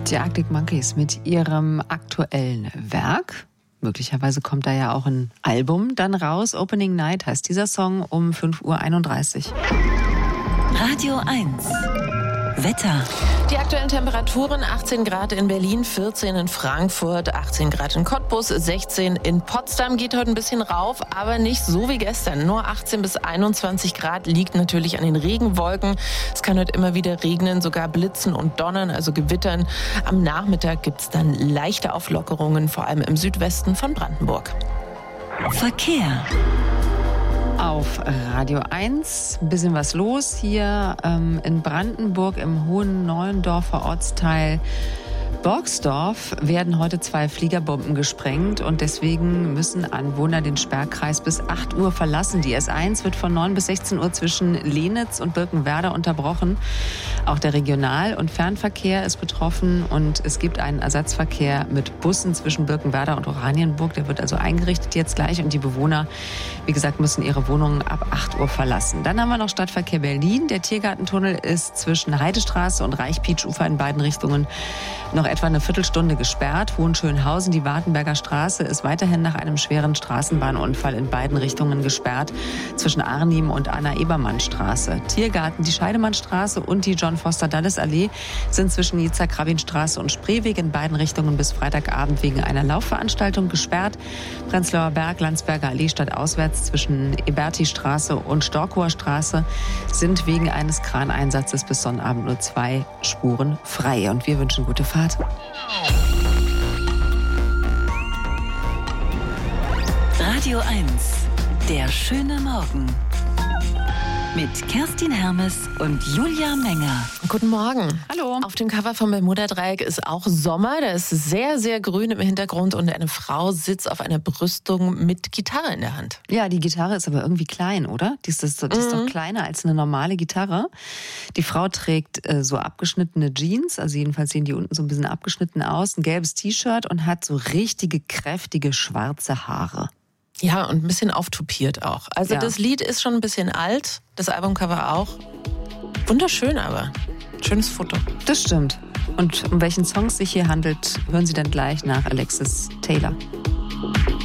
Die Arctic Monkeys mit ihrem aktuellen Werk. Möglicherweise kommt da ja auch ein Album dann raus. Opening Night heißt dieser Song um 5:31 Uhr. Radio 1. Wetter. Die aktuellen Temperaturen: 18 Grad in Berlin, 14 in Frankfurt, 18 Grad in Cottbus, 16 in Potsdam. Geht heute ein bisschen rauf, aber nicht so wie gestern. Nur 18 bis 21 Grad, liegt natürlich an den Regenwolken. Es kann heute immer wieder regnen, sogar blitzen und donnern, also gewittern. Am Nachmittag gibt es dann leichte Auflockerungen, vor allem im Südwesten von Brandenburg. Verkehr. Auf Radio 1 ein bisschen was los hier in Brandenburg im Hohen Neuendorfer Ortsteil Borgsdorf werden heute 2 Fliegerbomben gesprengt und deswegen müssen Anwohner den Sperrkreis bis 8 Uhr verlassen. Die S1 wird von 9 bis 16 Uhr zwischen Lenitz und Birkenwerder unterbrochen. Auch der Regional- und Fernverkehr ist betroffen und es gibt einen Ersatzverkehr mit Bussen zwischen Birkenwerder und Oranienburg. Der wird also eingerichtet jetzt gleich und die Bewohner, wie gesagt, müssen ihre Wohnungen ab 8 Uhr verlassen. Dann haben wir noch Stadtverkehr Berlin. Der Tiergartentunnel ist zwischen Heidestraße und Reichpietsch-Ufer in beiden Richtungen noch etwa eine Viertelstunde gesperrt. Hohenschönhausen, die Wartenberger Straße, ist weiterhin nach einem schweren Straßenbahnunfall in beiden Richtungen gesperrt, zwischen Arnim und Anna-Ebermann-Straße. Tiergarten, die Scheidemannstraße und die John-Foster-Dulles-Allee sind zwischen Jitzak-Rabin-Straße und Spreeweg in beiden Richtungen bis Freitagabend wegen einer Laufveranstaltung gesperrt. Prenzlauer Berg, Landsberger Allee stadtauswärts zwischen Eberti-Straße und Storkower Straße sind wegen eines Kraneinsatzes bis Sonnabend nur 2 Spuren frei. Und wir wünschen gute Fahrt. Radio 1. Der schöne Morgen. Mit Kerstin Hermes und Julia Menger. Guten Morgen. Hallo. Auf dem Cover vom Bermuda-Dreieck ist auch Sommer. Da ist sehr, sehr grün im Hintergrund und eine Frau sitzt auf einer Brüstung mit Gitarre in der Hand. Ja, die Gitarre ist aber irgendwie klein, oder? Die ist doch kleiner als eine normale Gitarre. Die Frau trägt so abgeschnittene Jeans, also jedenfalls sehen die unten so ein bisschen abgeschnitten aus, ein gelbes T-Shirt und hat so richtige, kräftige, schwarze Haare. Ja, und ein bisschen auftupiert auch. Also Ja. Das Lied ist schon ein bisschen alt, das Albumcover auch. Wunderschön aber. Schönes Foto. Das stimmt. Und um welchen Song es sich hier handelt, hören Sie dann gleich nach Alexis Taylor.